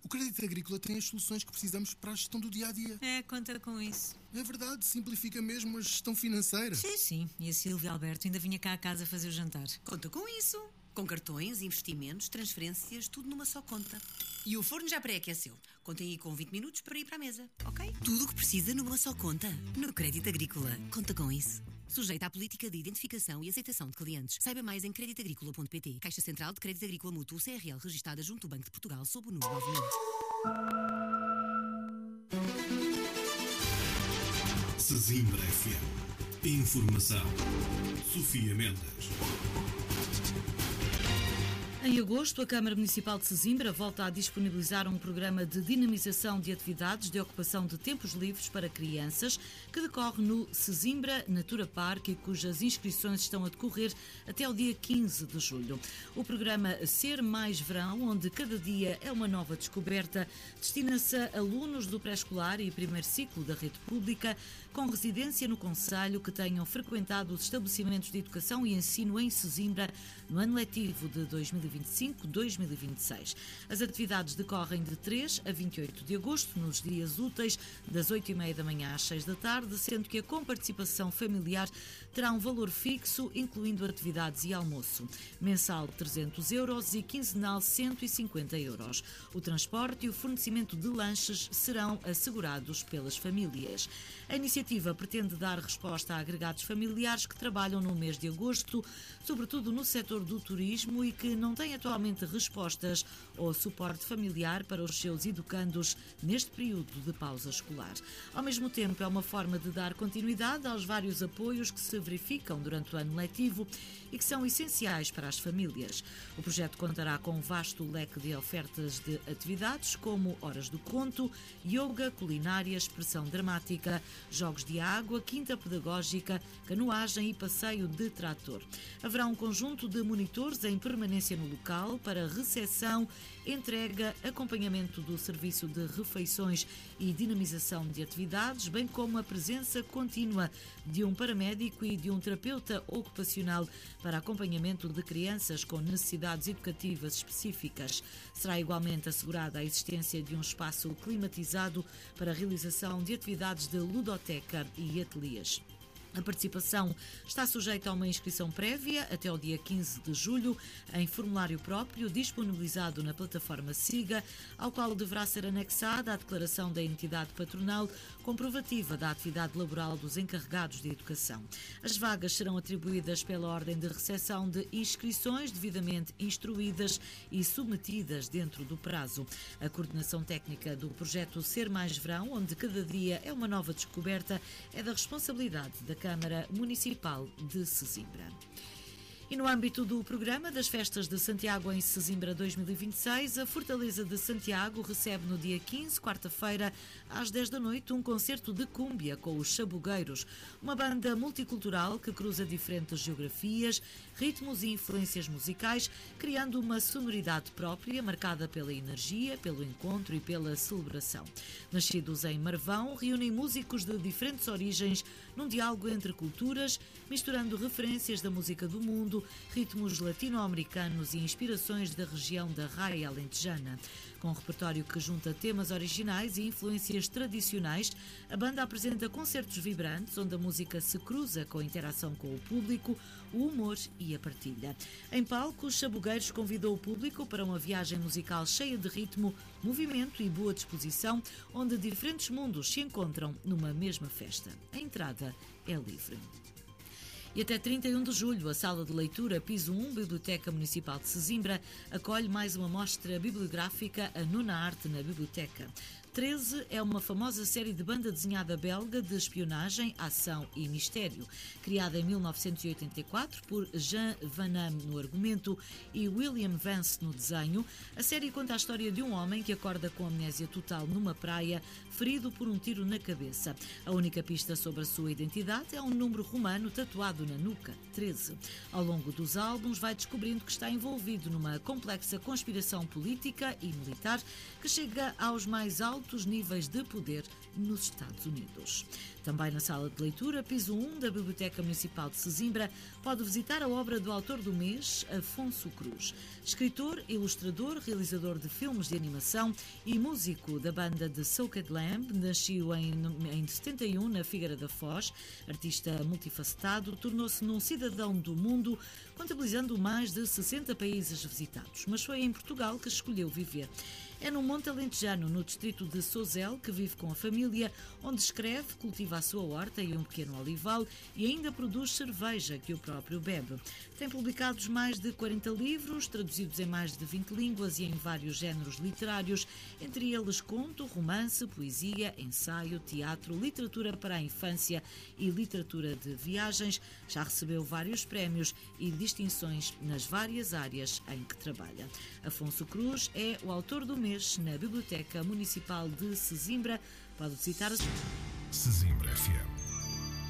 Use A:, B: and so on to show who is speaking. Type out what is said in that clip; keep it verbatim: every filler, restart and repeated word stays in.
A: O Crédito Agrícola tem as soluções que precisamos para a gestão do dia-a-dia.
B: É, conta com isso.
A: É verdade, simplifica mesmo a gestão financeira.
B: Sim, sim. E a Silvia Alberto ainda vinha cá a casa fazer o jantar.
C: Conta com isso. Com cartões, investimentos, transferências, tudo numa só conta. E o forno já pré-aqueceu. Contem aí com vinte minutos para ir para a mesa, ok? Tudo o que precisa numa só conta. No Crédito Agrícola. Conta com isso. Sujeita à política de identificação e aceitação de clientes. Saiba mais em crédito agrícola ponto pt. Caixa Central de Crédito Agrícola Mútuo C R L, registada junto ao Banco de Portugal, sob o número nove mil.
D: Sesimbra F M. Informação. Sofia Mendes.
E: Em agosto, a Câmara Municipal de Sesimbra volta a disponibilizar um programa de dinamização de atividades de ocupação de tempos livres para crianças, que decorre no Sesimbra Natura Park e cujas inscrições estão a decorrer até o dia quinze de julho. O programa Ser Mais Verão, onde cada dia é uma nova descoberta, destina-se a alunos do pré-escolar e primeiro ciclo da rede pública, com residência no concelho, que tenham frequentado os estabelecimentos de educação e ensino em Sesimbra no ano letivo de dois mil e vinte e cinco a dois mil e vinte e seis. As atividades decorrem de três a vinte e oito de agosto, nos dias úteis, das oito e meia da manhã às seis da tarde, sendo que a comparticipação familiar terá um valor fixo, incluindo atividades e almoço. Mensal trezentos euros e quinzenal cento e cinquenta euros. O transporte e o fornecimento de lanches serão assegurados pelas famílias. A iniciativa pretende dar resposta a agregados familiares que trabalham no mês de agosto, sobretudo no setor do turismo, e que não têm atualmente respostas ou suporte familiar para os seus educandos neste período de pausa escolar. Ao mesmo tempo, é uma forma de dar continuidade aos vários apoios que se verificam durante o ano letivo e que são essenciais para as famílias. O projeto contará com um vasto leque de ofertas de atividades, como horas do conto, yoga, culinária, expressão dramática, jogos de água, quinta pedagógica, canoagem e passeio de trator. Haverá um conjunto de monitores em permanência no local para recepção, entrega, acompanhamento do serviço de refeições e dinamização de atividades, bem como a presença contínua de um paramédico e de um terapeuta ocupacional para acompanhamento de crianças com necessidades educativas específicas. Será igualmente assegurada a existência de um espaço climatizado para a realização de atividades de ludoteca e ateliês. A participação está sujeita a uma inscrição prévia até ao dia quinze de julho, em formulário próprio disponibilizado na plataforma SIGA, ao qual deverá ser anexada a declaração da entidade patronal comprovativa da atividade laboral dos encarregados de educação. As vagas serão atribuídas pela ordem de recepção de inscrições devidamente instruídas e submetidas dentro do prazo. A coordenação técnica do projeto Ser Mais Verão, onde cada dia é uma nova descoberta, é da responsabilidade da Câmara Municipal de Sesimbra. E no âmbito do programa das Festas de Santiago em Sesimbra dois mil e vinte e seis, a Fortaleza de Santiago recebe no dia quinze, quarta-feira, às dez da noite, um concerto de cúmbia com os Chabugueiros, uma banda multicultural que cruza diferentes geografias, ritmos e influências musicais, criando uma sonoridade própria, marcada pela energia, pelo encontro e pela celebração. Nascidos em Marvão, reúnem músicos de diferentes origens num diálogo entre culturas, misturando referências da música do mundo, ritmos latino-americanos e inspirações da região da Raia Alentejana. Com um repertório que junta temas originais e influências tradicionais, a banda apresenta concertos vibrantes, onde a música se cruza com a interação com o público, o humor e a partilha. Em palco, os Chabugueiros convidou o público para uma viagem musical cheia de ritmo, movimento e boa disposição, onde diferentes mundos se encontram numa mesma festa. A entrada é livre. E até trinta e um de julho, a Sala de Leitura Piso um, Biblioteca Municipal de Sesimbra, acolhe mais uma mostra bibliográfica, A Nona Arte na Biblioteca. treze é uma famosa série de banda desenhada belga de espionagem, ação e mistério. Criada em mil novecentos e oitenta e quatro por Jean Van Damme no argumento e William Vance no desenho, a série conta a história de um homem que acorda com amnésia total numa praia, ferido por um tiro na cabeça. A única pista sobre a sua identidade é um número romano tatuado na nuca, treze. Ao longo dos álbuns, vai descobrindo que está envolvido numa complexa conspiração política e militar que chega aos mais altos níveis de poder nos Estados Unidos. Também na sala de leitura, piso um da Biblioteca Municipal de Sesimbra, pode visitar a obra do autor do mês, Afonso Cruz. Escritor, ilustrador, realizador de filmes de animação e músico da banda de Soaked Lamb, nasceu em, em setenta e um na Figueira da Foz. Artista multifacetado, tornou-se num cidadão do mundo, contabilizando mais de sessenta países visitados. Mas foi em Portugal que escolheu viver. É no Monte Alentejano, no distrito de Sozel, que vive com a família, onde escreve, cultiva a sua horta e um pequeno olival e ainda produz cerveja que o próprio bebe. Tem publicados mais de quarenta livros, traduzidos em mais de vinte línguas e em vários géneros literários, entre eles conto, romance, poesia, ensaio, teatro, literatura para a infância e literatura de viagens. Já recebeu vários prémios e distinções nas várias áreas em que trabalha. Afonso Cruz é o autor do mês na Biblioteca Municipal de Sesimbra. Pode visitar a...
D: Sesimbra F M.